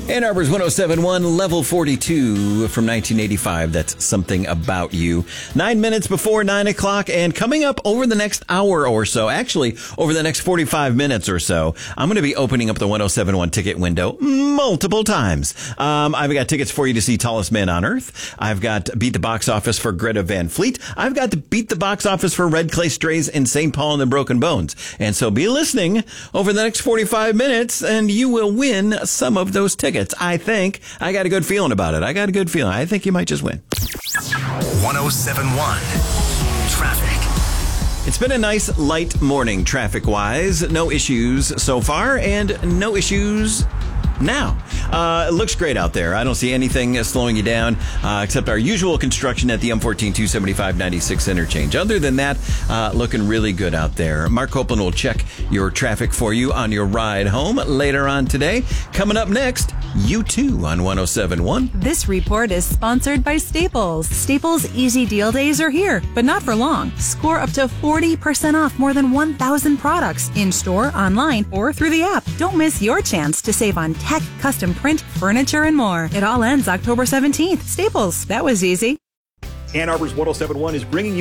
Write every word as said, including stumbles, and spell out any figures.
Ann Arbor's one oh seven point one, Level forty-two from nineteen eighty-five. That's Something About You. Nine minutes before nine o'clock, and coming up over the next hour or so, actually over the next forty-five minutes or so, I'm going to be opening up the one oh seven point one ticket window multiple times. Um, I've got tickets for you to see Tallest Man on Earth. I've got Beat the Box Office for Greta Van Fleet. I've got to Beat the Box Office for Red Clay Strays in Saint Paul and the Broken Bones. And so be listening over the next forty-five minutes, and you will win some of those tickets. I think. I got a good feeling about it. I got a good feeling. I think you might just win. one oh seven point one Traffic. It's been a nice light morning traffic-wise. No issues so far, and no issues now. Uh, it looks great out there. I don't see anything uh, slowing you down, uh, except our usual construction at the M fourteen two seventy-five ninety-six interchange. Other than that, uh, looking really good out there. Mark Copeland will check your traffic for you on your ride home later on today. Coming up next, U two on one oh seven point one. This report is sponsored by Staples. Staples Easy Deal Days are here, but not for long. Score up to forty percent off more than one thousand products in-store, online, or through the app. Don't miss your chance to save on tech, custom print, furniture, and more. It all ends October seventeenth. Staples, that was easy. Ann Arbor's one oh seven point one is bringing you